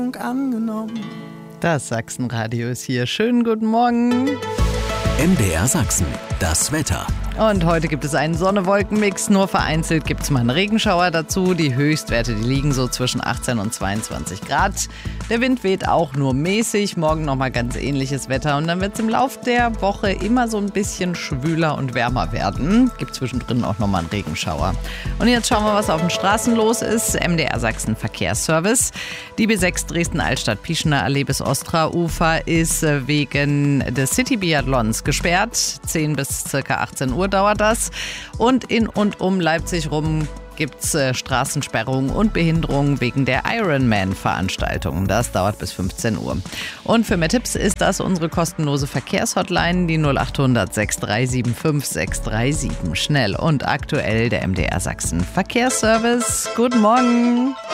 angenommen. Das Sachsenradio ist hier. Schönen guten Morgen. MDR Sachsen, das Wetter. Und heute gibt es einen Sonne-Wolken-Mix. Nur vereinzelt gibt es mal einen Regenschauer dazu. Die Höchstwerte, die liegen so zwischen 18 und 22 Grad. Der Wind weht auch nur mäßig. Morgen nochmal ganz ähnliches Wetter. Und dann wird es im Lauf der Woche immer so ein bisschen schwüler und wärmer werden. Gibt zwischendrin auch nochmal einen Regenschauer. Und jetzt schauen wir, was auf den Straßen los ist. MDR Sachsen Verkehrsservice. Die B6 Dresden-Altstadt-Pieschener Allee bis Ostra-Ufer ist wegen des City-Biathlons gesperrt. 10 bis ca. 18 Uhr dauert das. Und in und um Leipzig rum gibt es Straßensperrungen und Behinderungen wegen der Ironman-Veranstaltung. Das dauert bis 15 Uhr. Und für mehr Tipps ist das unsere kostenlose Verkehrshotline, die 0800 6375 637. Schnell und aktuell der MDR Sachsen Verkehrsservice. Guten Morgen.